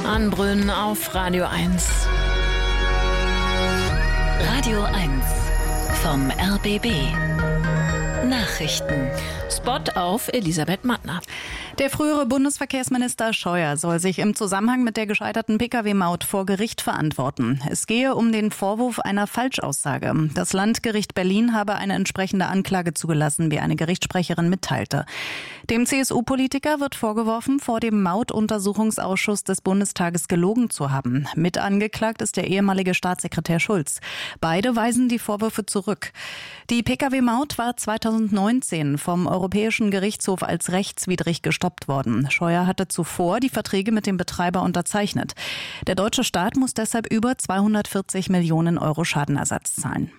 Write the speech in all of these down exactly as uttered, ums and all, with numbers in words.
Anbrünn auf Radio eins. Radio eins vom R B B. Nachrichten. Spot auf Elisabeth Mattner. Der frühere Bundesverkehrsminister Scheuer soll sich im Zusammenhang mit der gescheiterten Pkw-Maut vor Gericht verantworten. Es gehe um den Vorwurf einer Falschaussage. Das Landgericht Berlin habe eine entsprechende Anklage zugelassen, wie eine Gerichtssprecherin mitteilte. Dem C S U-Politiker wird vorgeworfen, vor dem Mautuntersuchungsausschuss des Bundestages gelogen zu haben. Mit angeklagt ist der ehemalige Staatssekretär Schulz. Beide weisen die Vorwürfe zurück. Die Pkw-Maut war zweitausendneunzehn vom Europäischen Gerichtshof als rechtswidrig gestoppt worden. Scheuer hatte zuvor die Verträge mit dem Betreiber unterzeichnet. Der deutsche Staat muss deshalb über zweihundertvierzig Millionen Euro Schadenersatz zahlen.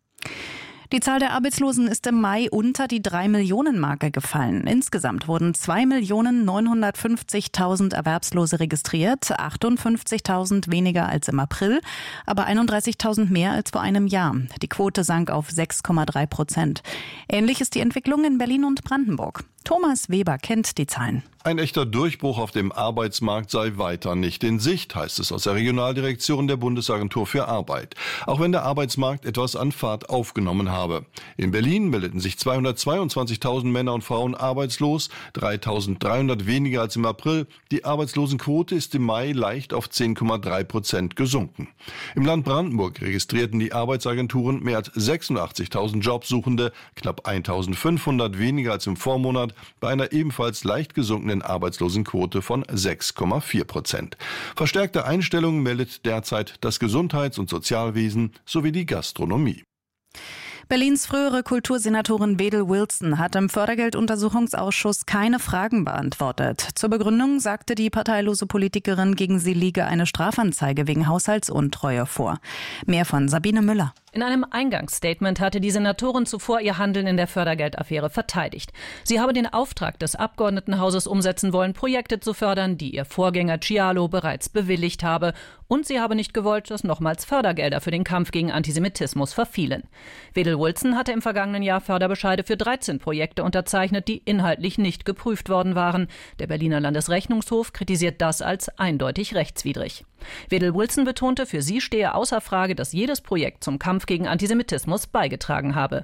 Die Zahl der Arbeitslosen ist im Mai unter die drei Millionen Marke gefallen. Insgesamt wurden zwei Millionen neunhundertfünfzigtausend Erwerbslose registriert, achtundfünfzigtausend weniger als im April, aber einunddreißigtausend mehr als vor einem Jahr. Die Quote sank auf sechs Komma drei Prozent. Ähnlich ist die Entwicklung in Berlin und Brandenburg. Thomas Weber kennt die Zahlen. Ein echter Durchbruch auf dem Arbeitsmarkt sei weiter nicht in Sicht, heißt es aus der Regionaldirektion der Bundesagentur für Arbeit. Auch wenn der Arbeitsmarkt etwas an Fahrt aufgenommen habe. In Berlin meldeten sich zweihundertzweiundzwanzigtausend Männer und Frauen arbeitslos, dreitausenddreihundert weniger als im April. Die Arbeitslosenquote ist im Mai leicht auf zehn Komma drei Prozent gesunken. Im Land Brandenburg registrierten die Arbeitsagenturen mehr als sechsundachtzigtausend Jobsuchende, knapp eintausendfünfhundert weniger als im Vormonat, bei einer ebenfalls leicht gesunkenen Arbeitslosenquote von sechs Komma vier Prozent. Verstärkte Einstellungen meldet derzeit das Gesundheits- und Sozialwesen sowie die Gastronomie. Berlins frühere Kultursenatorin Wedel Wilson hat im Fördergelduntersuchungsausschuss keine Fragen beantwortet. Zur Begründung sagte die parteilose Politikerin, gegen sie liege eine Strafanzeige wegen Haushaltsuntreue vor. Mehr von Sabine Müller. In einem Eingangsstatement hatte die Senatorin zuvor ihr Handeln in der Fördergeldaffäre verteidigt. Sie habe den Auftrag des Abgeordnetenhauses umsetzen wollen, Projekte zu fördern, die ihr Vorgänger Cialo bereits bewilligt habe. Und sie habe nicht gewollt, dass nochmals Fördergelder für den Kampf gegen Antisemitismus verfielen. Wedel Wilson hatte im vergangenen Jahr Förderbescheide für dreizehn Projekte unterzeichnet, die inhaltlich nicht geprüft worden waren. Der Berliner Landesrechnungshof kritisiert das als eindeutig rechtswidrig. Wedel Wilson betonte, für sie stehe außer Frage, dass jedes Projekt zum Kampf gegen Antisemitismus beigetragen habe.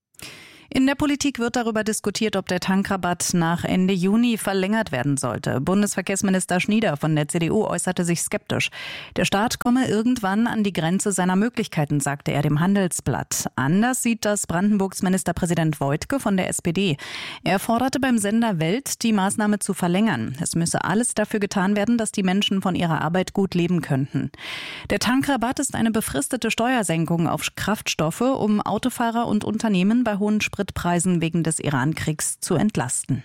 In der Politik wird darüber diskutiert, ob der Tankrabatt nach Ende Juni verlängert werden sollte. Bundesverkehrsminister Schnieder von der C D U äußerte sich skeptisch. Der Staat komme irgendwann an die Grenze seiner Möglichkeiten, sagte er dem Handelsblatt. Anders sieht das Brandenburgs Ministerpräsident Woidke von der S P D. Er forderte beim Sender Welt, die Maßnahme zu verlängern. Es müsse alles dafür getan werden, dass die Menschen von ihrer Arbeit gut leben könnten. Der Tankrabatt ist eine befristete Steuersenkung auf Kraftstoffe, um Autofahrer und Unternehmen bei hohen Spritpreisen wegen des Iran-Kriegs zu entlasten.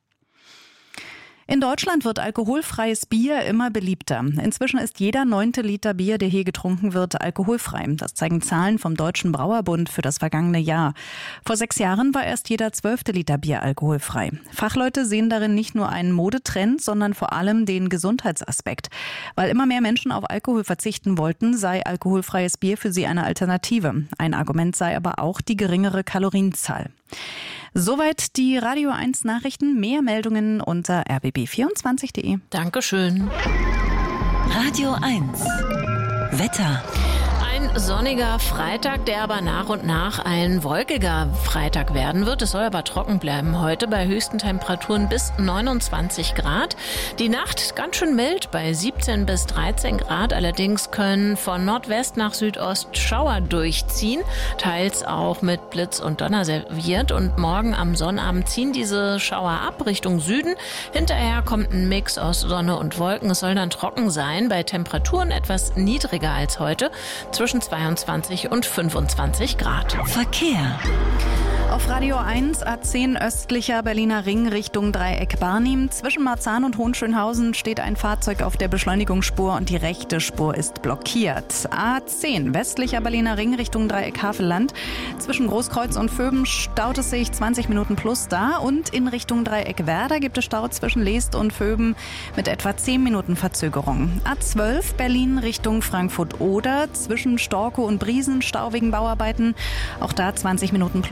In Deutschland wird alkoholfreies Bier immer beliebter. Inzwischen ist jeder neunte Liter Bier, der hier getrunken wird, alkoholfrei. Das zeigen Zahlen vom Deutschen Brauerbund für das vergangene Jahr. Vor sechs Jahren war erst jeder zwölfte Liter Bier alkoholfrei. Fachleute sehen darin nicht nur einen Modetrend, sondern vor allem den Gesundheitsaspekt. Weil immer mehr Menschen auf Alkohol verzichten wollten, sei alkoholfreies Bier für sie eine Alternative. Ein Argument sei aber auch die geringere Kalorienzahl. Soweit die Radio eins Nachrichten. Mehr Meldungen unter r b b vierundzwanzig punkt d e. Dankeschön. Radio eins Wetter. Ein sonniger Freitag, der aber nach und nach ein wolkiger Freitag werden wird. Es soll aber trocken bleiben heute bei höchsten Temperaturen bis neunundzwanzig Grad. Die Nacht ganz schön mild bei siebzehn bis dreizehn Grad. Allerdings können von Nordwest nach Südost Schauer durchziehen, teils auch mit Blitz und Donner serviert. Und morgen am Sonnabend ziehen diese Schauer ab Richtung Süden. Hinterher kommt ein Mix aus Sonne und Wolken. Es soll dann trocken sein, bei Temperaturen etwas niedriger als heute, zwischen zweiundzwanzig und fünfundzwanzig Grad. Verkehr. Auf Radio eins A zehn östlicher Berliner Ring Richtung Dreieck Barnim. Zwischen Marzahn und Hohenschönhausen steht ein Fahrzeug auf der Beschleunigungsspur und die rechte Spur ist blockiert. A zehn westlicher Berliner Ring Richtung Dreieck Havelland. Zwischen Großkreuz und Vöben staut es sich zwanzig Minuten plus da und in Richtung Dreieck Werder gibt es Stau zwischen Leest und Vöben mit etwa zehn Minuten Verzögerung. A zwölf Berlin Richtung Frankfurt-Oder. Zwischen Storkow und Briesen Stau wegen Bauarbeiten. Auch da zwanzig Minuten plus und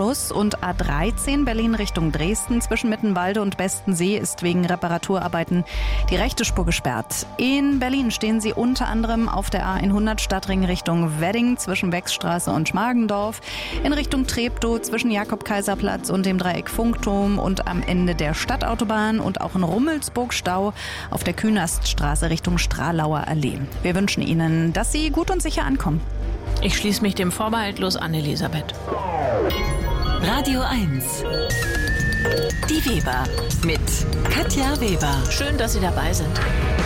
und A dreizehn Berlin Richtung Dresden zwischen Mittenwalde und Bestensee ist wegen Reparaturarbeiten die rechte Spur gesperrt. In Berlin stehen sie unter anderem auf der A hundert Stadtring Richtung Wedding zwischen Wechsstraße und Schmargendorf, in Richtung Treptow zwischen Jakob-Kaiser-Platz und dem Dreieck Funkturm und am Ende der Stadtautobahn und auch in Rummelsburg Stau auf der Künaststraße Richtung Stralauer Allee. Wir wünschen Ihnen, dass Sie gut und sicher ankommen. Ich schließe mich dem vorbehaltlos an, Elisabeth. Radio eins. Die Weber mit Katja Weber. Schön, dass Sie dabei sind.